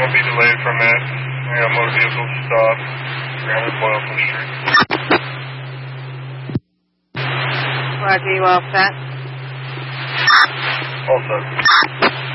I'll be delayed for a minute. I got motor vehicles stopped. 300 Boylston Street. Roger, you all set? All set.